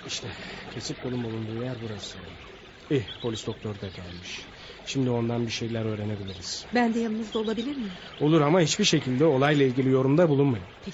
İşte kesik kolun bulunduğu yer burası. Polis doktor da gelmiş. Şimdi ondan bir şeyler öğrenebiliriz. Ben de yanınızda olabilir miyim? Olur ama hiçbir şekilde olayla ilgili yorumda bulunmayın. Peki.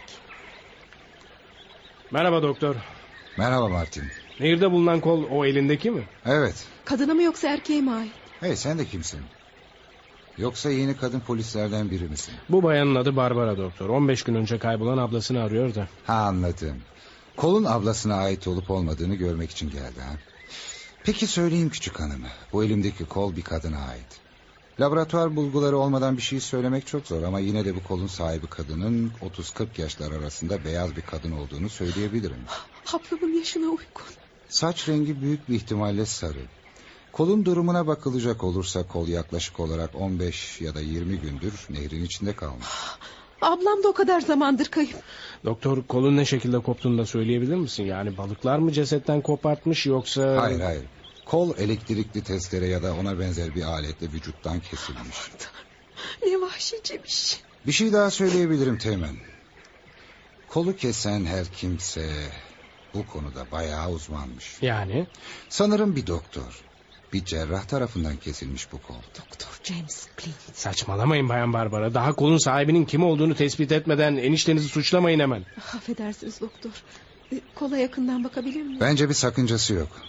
Merhaba doktor. Merhaba Martin. Nehirde bulunan kol o elindeki mi? Evet. Kadına mı yoksa erkeğe mi ait? Hey, sen de kimsin? Yoksa yeni kadın polislerden biri misin? Bu bayanın adı Barbara doktor. 15 gün önce kaybolan ablasını arıyor da. Ha, anladım. Kolun ablasına ait olup olmadığını görmek için geldi ha. Peki söyleyeyim küçük hanım. Bu elimdeki kol bir kadına ait. Laboratuvar bulguları olmadan bir şey söylemek çok zor ama yine de bu kolun sahibi kadının 30-40 yaşlar arasında beyaz bir kadın olduğunu söyleyebilirim. Ablamın yaşına uygun. Saç rengi büyük bir ihtimalle sarı. Kolun durumuna bakılacak olursa kol yaklaşık olarak 15 ya da 20 gündür nehrin içinde kalmış. Ablam da o kadar zamandır kayıp. Doktor, kolun ne şekilde koptuğunu da söyleyebilir misin? Yani balıklar mı cesetten kopartmış yoksa... Hayır. Kol elektrikli testere ya da ona benzer bir aletle vücuttan kesilmiş. Ne vahşicemiş. Bir şey daha söyleyebilirim Teğmen. Kolu kesen her kimse bu konuda bayağı uzmanmış. Yani? Sanırım bir doktor, bir cerrah tarafından kesilmiş bu kol. Doktor James Clint. Saçmalamayın Bayan Barbara. Daha kolun sahibinin kim olduğunu tespit etmeden eniştenizi suçlamayın hemen. Affedersiniz doktor. Kola yakından bakabilir miyim? Bence bir sakıncası yok.